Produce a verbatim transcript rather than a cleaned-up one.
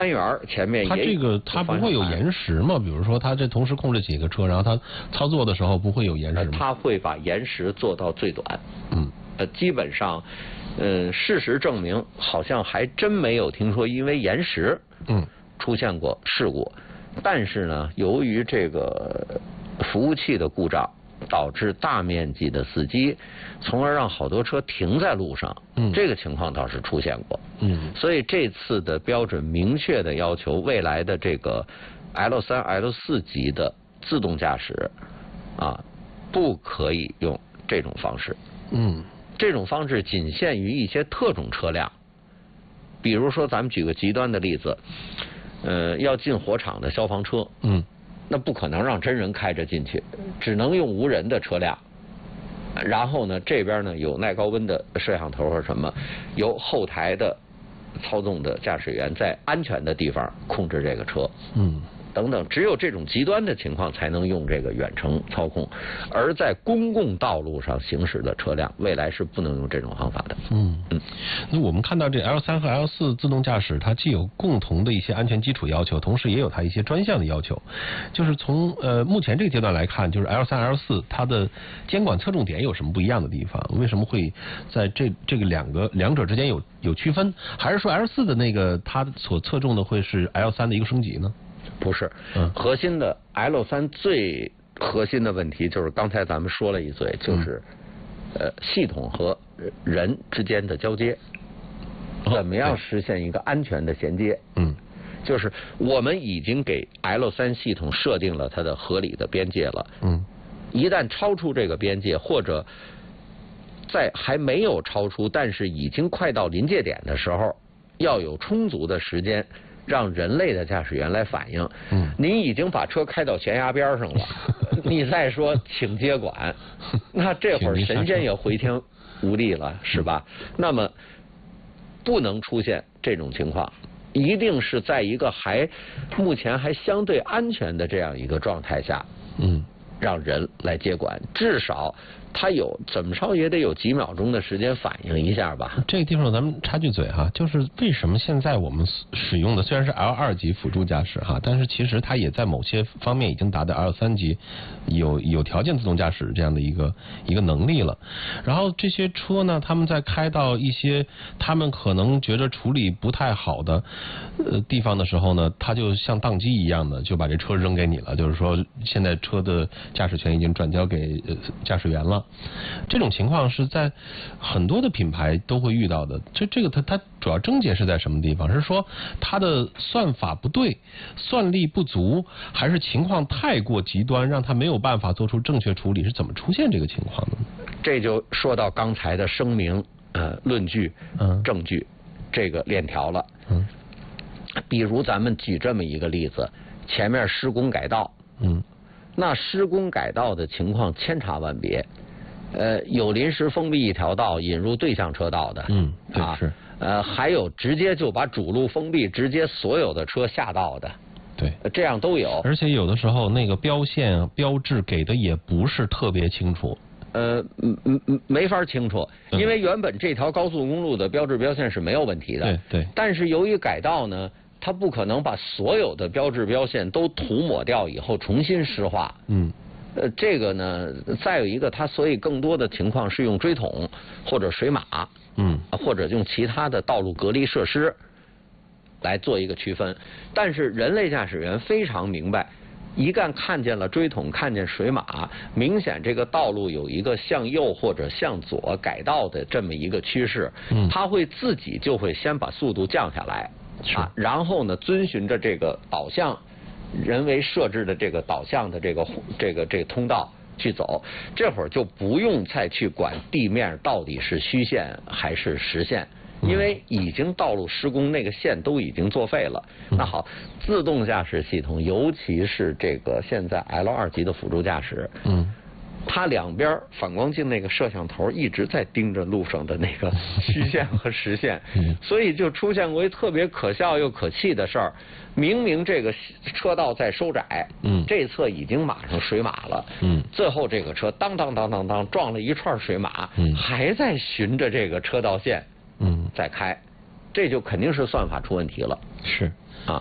单元前面也它这个它不会有延时吗？比如说它这同时控制几个车，然后它操作的时候不会有延时吗？ 它会把延时做到最短。 嗯， 呃，基本上，呃，事实证明，好像还真没有听说因为延时嗯出现过事故。嗯、但是呢，由于这个服务器的故障，导致大面积的死机，从而让好多车停在路上。嗯，这个情况倒是出现过。嗯，所以这次的标准明确的要求，未来的这个 L 三、L 四级的自动驾驶啊，不可以用这种方式。 嗯， 这种方式仅限于一些特种车辆，比如说咱们举个极端的例子，呃，要进火场的消防车。嗯。那不可能让真人开着进去，只能用无人的车辆。然后呢，这边呢有耐高温的摄像头或什么，由后台的操纵的驾驶员在安全的地方控制这个车。嗯。等等，只有这种极端的情况才能用这个远程操控，而在公共道路上行驶的车辆，未来是不能用这种方法的。 嗯嗯，那我们看到这 L 三和 L 四自动驾驶，它既有共同的一些安全基础要求，同时也有它一些专项的要求。就是从呃目前这个阶段来看，就是 L 三、L 四它的监管侧重点有什么不一样的地方？为什么会在这这个两个两者之间有有区分？还是说 L 四的那个它所侧重的会是 L 三的一个升级呢？ 不是，嗯，核心的 L 三最核心的问题就是刚才咱们说了一嘴，就是、嗯、呃系统和人之间的交接，哦、怎么样实现一个安全的衔接？嗯，就是我们已经给 L 三系统设定了它的合理的边界了。嗯，一旦超出这个边界，或者在还没有超出，但是已经快到临界点的时候，要有充足的时间。让人类的驾驶员来反应，嗯，您已经把车开到悬崖边上了，你再说请接管，那这会儿神仙也回天无力了，是吧？那么不能出现这种情况，一定是在一个还目前还相对安全的这样一个状态下，嗯，让人来接管，至少他有怎么着也得有几秒钟的时间反应一下吧。 这个地方咱们插句嘴哈，就是为什么现在我们使用的虽然是 L 二级辅助驾驶哈，但是其实它也在某些方面已经达到 L 三级有有条件自动驾驶这样的一个一个能力了。然后这些车呢，他们在开到一些他们可能觉得处理不太好的呃地方的时候呢，他就像宕机一样的就把这车扔给你了，就是说现在车的驾驶权已经转交给呃驾驶员了。这种情况是在很多的品牌都会遇到的。这这个它它主要症结是在什么地方？是说它的算法不对，算力不足，还是情况太过极端，让它没有办法做出正确处理？是怎么出现这个情况的？ 这就说到刚才的声明、呃论据、嗯证据这个链条了。嗯，比如咱们举这么一个例子，前面施工改道，嗯，那施工改道的情况千差万别。呃，有临时封闭一条道引入对向车道的， 嗯， 啊， 是， 呃，还有直接就把主路封闭，直接所有的车下道的， 对， 这样都有。 而且有的时候那个标线标志给的也不是特别清楚， 呃，嗯嗯没法清楚，因为原本这条高速公路的标志标线是没有问题的， 对对。 但是由于改道呢，它不可能把所有的标志标线都涂抹掉以后重新施画，嗯。呃，这个呢，再有一个，它所以更多的情况是用锥桶或者水马，嗯，或者用其他的道路隔离设施来做一个区分。但是人类驾驶员非常明白，一旦看见了锥桶，看见水马，明显这个道路有一个向右或者向左改道的这么一个趋势，嗯，他会自己就会先把速度降下来，啊，然后呢，遵循着这个导向。人为设置的这个导向的这个这个这个通道去走，这会儿就不用再去管地面到底是虚线还是实线，因为已经道路施工那个线都已经作废了。那好，自动驾驶系统，尤其是这个现在 L 二级的辅助驾驶，嗯，它两边反光镜那个摄像头一直在盯着路上的那个虚线和实线，所以就出现过一特别可笑又可气的事儿。明明这个车道在收窄，嗯，这侧已经码上水马了，嗯，最后这个车当当当当当撞了一串水马，嗯，还在循着这个车道线，嗯，在开， 这就肯定是算法出问题了。 是。